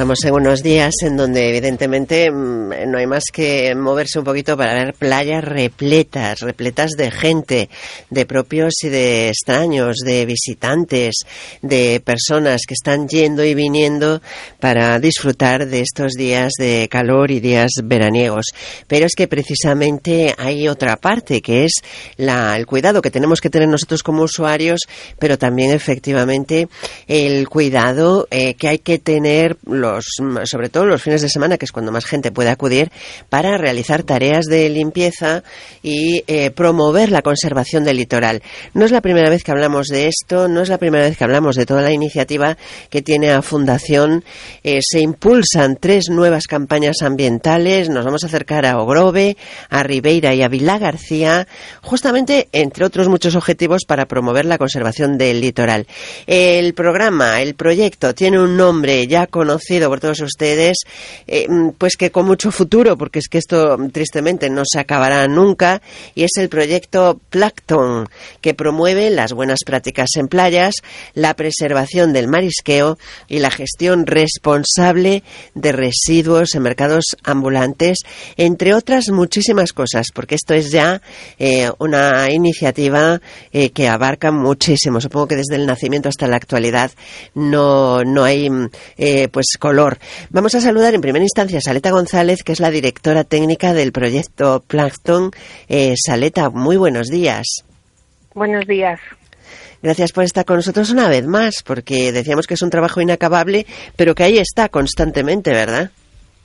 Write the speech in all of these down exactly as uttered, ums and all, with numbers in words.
Estamos en unos días en donde evidentemente no hay más que moverse un poquito para ver playas repletas, repletas de gente, de propios y de extraños, de visitantes, de personas que están yendo y viniendo para disfrutar de estos días de calor y días veraniegos. Pero es que precisamente hay otra parte, que es la, el cuidado que tenemos que tener nosotros como usuarios, pero también efectivamente el cuidado eh, que hay que tener los, sobre todo los fines de semana, que es cuando más gente puede acudir, para realizar tareas de limpieza y eh, promover la conservación del litoral. No es la primera vez que hablamos de esto, no es la primera vez que hablamos de toda la iniciativa que tiene a Fundación. Eh, se impulsan tres nuevas campañas ambientales. Nos vamos a acercar a Ogrove, a Ribeira y a Vilagarcía, justamente entre otros muchos objetivos para promover la conservación del litoral. El programa, el proyecto, tiene un nombre ya conocido por todos ustedes, eh, pues que con mucho futuro, porque es que esto tristemente no se acabará nunca, y es el proyecto Plancton, que promueve las buenas prácticas en playas, la preservación del marisqueo y la gestión responsable de residuos en mercados ambulantes, entre otras muchísimas cosas, porque esto es ya eh, una iniciativa eh, que abarca muchísimo. Supongo que desde el nacimiento hasta la actualidad no, no hay eh, pues color. Vamos a saludar en primera instancia a Saleta González, que es la directora técnica del proyecto Plancton. Eh, Saleta, muy buenos días. Buenos días. Gracias por estar con nosotros una vez más, porque decíamos que es un trabajo inacabable, pero que ahí está constantemente, ¿verdad?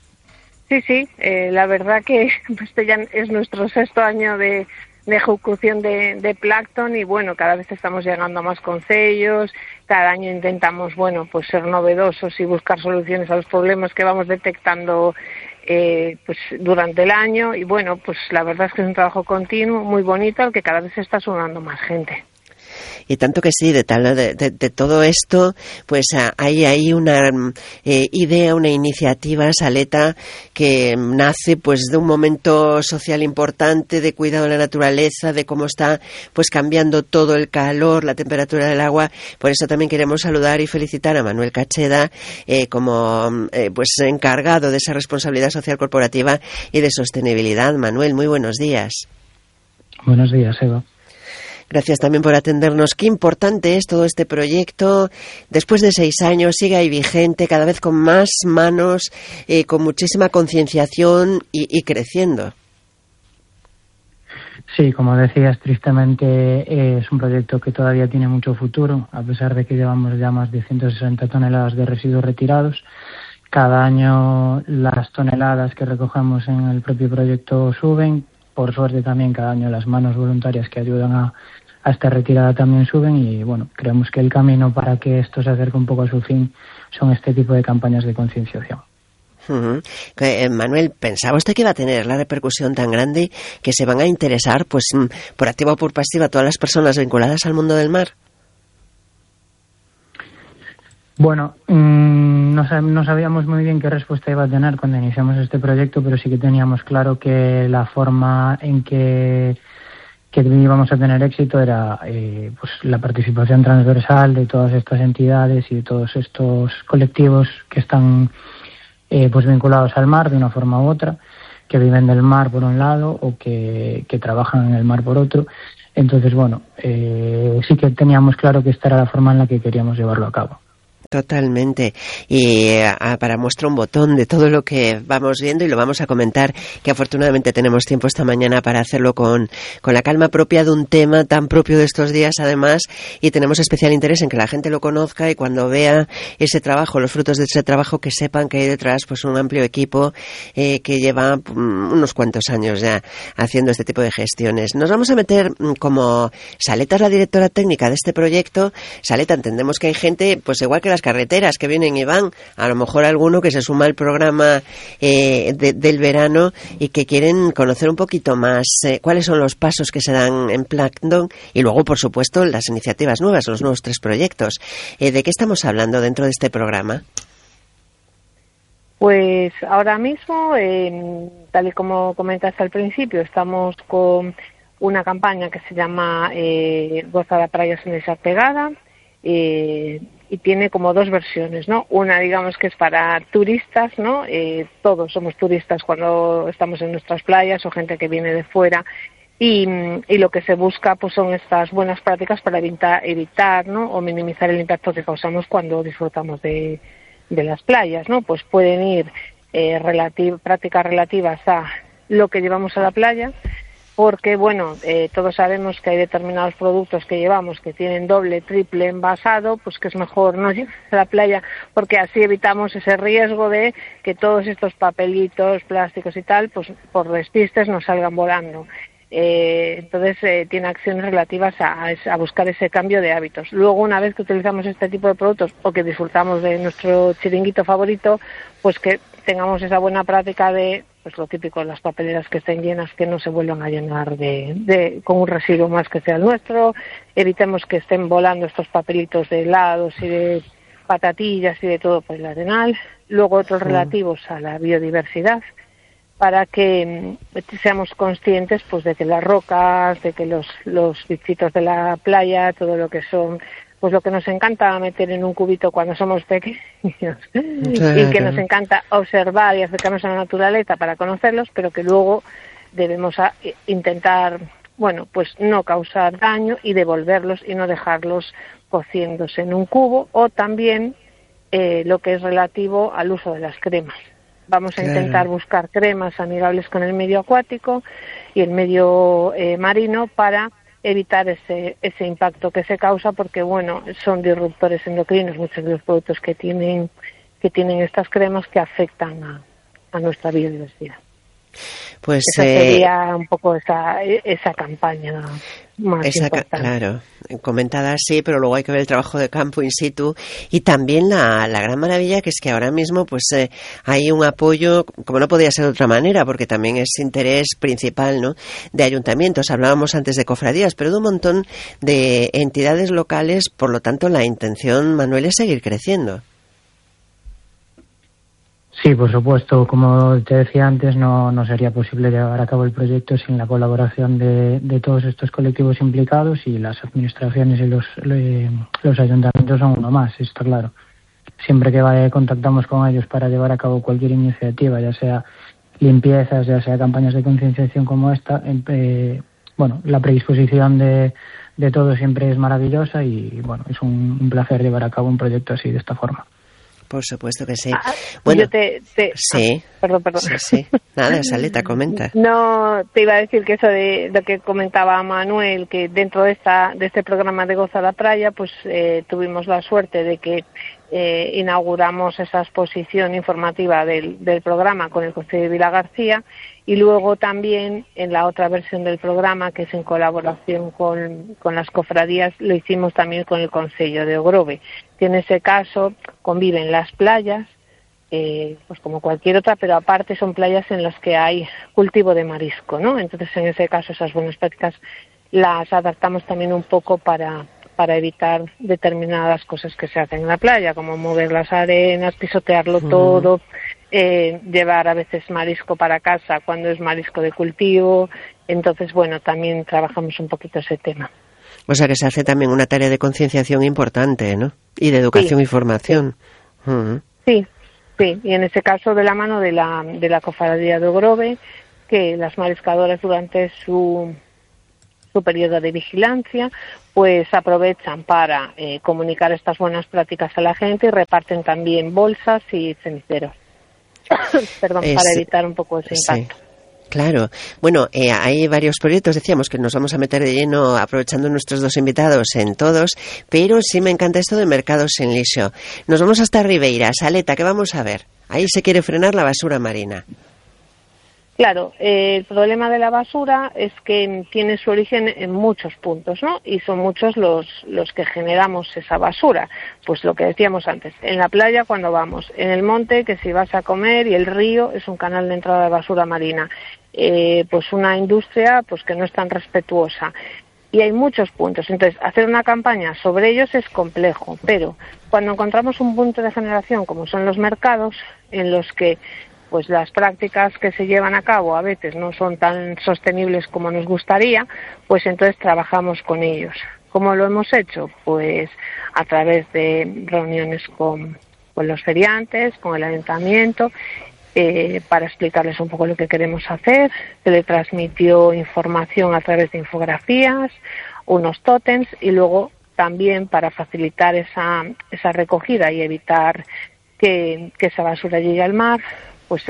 Sí, sí, eh, la verdad que este ya es nuestro sexto año de, de ejecución de, de Plancton, y bueno, cada vez estamos llegando a más concellos, cada año intentamos, bueno, pues ser novedosos y buscar soluciones a los problemas que vamos detectando eh, pues durante el año, y bueno, pues la verdad es que es un trabajo continuo, muy bonito, al que cada vez se está sumando más gente. Y tanto que sí, de, tal, de, de, de todo esto, pues hay ahí una eh, idea, una iniciativa, Saleta, que nace pues de un momento social importante, de cuidado de la naturaleza, de cómo está pues cambiando todo el calor, la temperatura del agua. Por eso también queremos saludar y felicitar a Manuel Cacheda eh, como eh, pues encargado de esa responsabilidad social corporativa y de sostenibilidad. Manuel, muy buenos días. Buenos días, Eva. Gracias también por atendernos. Qué importante es todo este proyecto. Después de seis años sigue ahí vigente, cada vez con más manos, eh, con muchísima concienciación y, y creciendo. Sí, como decías, tristemente eh, es un proyecto que todavía tiene mucho futuro, a pesar de que llevamos ya más de ciento sesenta toneladas de residuos retirados. Cada año las toneladas que recogemos en el propio proyecto suben. Por suerte también cada año las manos voluntarias que ayudan a, a esta retirada también suben, y bueno, creemos que el camino para que esto se acerque un poco a su fin son este tipo de campañas de concienciación. Uh-huh. Eh, Manuel, ¿pensaba usted que iba a tener la repercusión tan grande que se van a interesar pues por activa o por pasiva todas las personas vinculadas al mundo del mar? Bueno, mmm, no, sab- no sabíamos muy bien qué respuesta iba a tener cuando iniciamos este proyecto, pero sí que teníamos claro que la forma en que, que íbamos a tener éxito era eh, pues la participación transversal de todas estas entidades y de todos estos colectivos que están eh, pues vinculados al mar de una forma u otra, que viven del mar por un lado o que, que trabajan en el mar por otro. Entonces, bueno, eh, sí que teníamos claro que esta era la forma en la que queríamos llevarlo a cabo. Totalmente. Y eh, para muestra un botón de todo lo que vamos viendo, y lo vamos a comentar, que afortunadamente tenemos tiempo esta mañana para hacerlo con, con la calma propia de un tema tan propio de estos días, además, y tenemos especial interés en que la gente lo conozca, y cuando vea ese trabajo, los frutos de ese trabajo, que sepan que hay detrás pues un amplio equipo eh, que lleva um, unos cuantos años ya haciendo este tipo de gestiones. Nos vamos a meter, como Saleta es la directora técnica de este proyecto. Saleta, entendemos que hay gente, pues igual que la carreteras que vienen y van, a lo mejor alguno que se suma al programa eh, de, del verano y que quieren conocer un poquito más eh, cuáles son los pasos que se dan en Plancton, y luego, por supuesto, las iniciativas nuevas, los nuevos tres proyectos. Eh, ¿De qué estamos hablando dentro de este programa? Pues ahora mismo, eh, tal y como comentaste al principio, estamos con una campaña que se llama eh, Goza da Praia sen deixar pegada, eh, y tiene como dos versiones, ¿no? Una, digamos, que es para turistas, ¿no? Eh, todos somos turistas cuando estamos en nuestras playas o gente que viene de fuera. Y, y lo que se busca pues son estas buenas prácticas para evitar, evitar ¿no? o minimizar el impacto que causamos cuando disfrutamos de, de las playas, ¿no? Pues pueden ir eh, relativ- prácticas relativas a lo que llevamos a la playa, porque bueno, eh, todos sabemos que hay determinados productos que llevamos que tienen doble, triple envasado, pues que es mejor no llevar a la playa, porque así evitamos ese riesgo de que todos estos papelitos, plásticos y tal, pues por despistes nos salgan volando. Eh, entonces eh, tiene acciones relativas a, a buscar ese cambio de hábitos. Luego, una vez que utilizamos este tipo de productos o que disfrutamos de nuestro chiringuito favorito, pues que tengamos esa buena práctica de, pues lo típico, las papeleras que estén llenas, que no se vuelvan a llenar de, de con un residuo más que sea el nuestro. Evitemos que estén volando estos papelitos de helados y de patatillas y de todo por el arenal. Luego otros relativos a la biodiversidad, para que seamos conscientes pues de que las rocas, de que los, los bichitos de la playa, todo lo que son, pues lo que nos encanta meter en un cubito cuando somos pequeños, claro, y que nos encanta observar y acercarnos a la naturaleza para conocerlos, pero que luego debemos a, intentar, bueno, pues no causar daño y devolverlos y no dejarlos cociéndose en un cubo, o también eh, lo que es relativo al uso de las cremas. Vamos a intentar claro. buscar cremas amigables con el medio acuático y el medio eh, marino para evitar ese ese impacto que se causa, porque bueno, son disruptores endocrinos muchos de los productos que tienen que tienen estas cremas que afectan a, a nuestra biodiversidad. Pues esa sería eh, un poco esa esa campaña más esa, importante. Claro, comentada así, pero luego hay que ver el trabajo de campo in situ y también la, la gran maravilla que es que ahora mismo pues eh, hay un apoyo, como no podía ser de otra manera, porque también es interés principal, ¿no?, de ayuntamientos. Hablábamos antes de cofradías, pero de un montón de entidades locales. Por lo tanto, la intención, Manuel, es seguir creciendo. Sí, por supuesto. Como te decía antes, no, no sería posible llevar a cabo el proyecto sin la colaboración de, de todos estos colectivos implicados, y las administraciones y los, le, los ayuntamientos son uno más, está claro. Siempre que vaya, contactamos con ellos para llevar a cabo cualquier iniciativa, ya sea limpiezas, ya sea campañas de concienciación como esta, eh, bueno, la predisposición de, de todos siempre es maravillosa y bueno, es un, un placer llevar a cabo un proyecto así, de esta forma. Por supuesto que sí. Ah, bueno, yo te, te sí, ah, perdón, perdón. Sí, sí. Nada, Saleta, comenta. No, te iba a decir que eso de lo que comentaba Manuel, que dentro de esta de este programa de Goza la Playa, pues eh, tuvimos la suerte de que eh, inauguramos esa exposición informativa del, del programa con el Consejo de Vilagarcía, y luego también en la otra versión del programa, que es en colaboración con, con las cofradías, lo hicimos también con el Concello de Ogrove, que en ese caso conviven las playas, eh, pues como cualquier otra, pero aparte son playas en las que hay cultivo de marisco, ¿no? Entonces, en ese caso, esas buenas prácticas las adaptamos también un poco para, para evitar determinadas cosas que se hacen en la playa, como mover las arenas, pisotearlo uh-huh. todo, eh, llevar a veces marisco para casa cuando es marisco de cultivo. Entonces, bueno, también trabajamos un poquito ese tema. O sea que se hace también una tarea de concienciación importante, ¿no? Y de educación sí, y formación. Sí. Uh-huh. sí, sí, y en ese caso de la mano de la, de la cofradía de Ogrove, que las mariscadoras durante su, su periodo de vigilancia, pues aprovechan para eh, comunicar estas buenas prácticas a la gente y reparten también bolsas y ceniceros. Perdón, es, para evitar un poco ese impacto. Sí. Claro. Bueno, eh, hay varios proyectos, decíamos que nos vamos a meter de lleno aprovechando nuestros dos invitados en todos, pero sí me encanta esto de mercados en lisio. Nos vamos hasta Ribeira. Saleta, ¿qué vamos a ver? Ahí se quiere frenar la basura marina. Claro, eh, el problema de la basura es que tiene su origen en muchos puntos, ¿no? Y son muchos los, los que generamos esa basura. Pues lo que decíamos antes, en la playa cuando vamos, en el monte que si vas a comer, y el río es un canal de entrada de basura marina. Eh, pues una industria pues que no es tan respetuosa. Y hay muchos puntos. Entonces, hacer una campaña sobre ellos es complejo, pero cuando encontramos un punto de generación como son los mercados, en los que pues las prácticas que se llevan a cabo a veces no son tan sostenibles como nos gustaría, pues entonces trabajamos con ellos. ¿Cómo lo hemos hecho? Pues a través de reuniones con, con los feriantes, con el ayuntamiento, eh, para explicarles un poco lo que queremos hacer. Se le transmitió información a través de infografías, unos tótems, y luego también para facilitar esa, esa recogida y evitar que, que esa basura llegue al mar,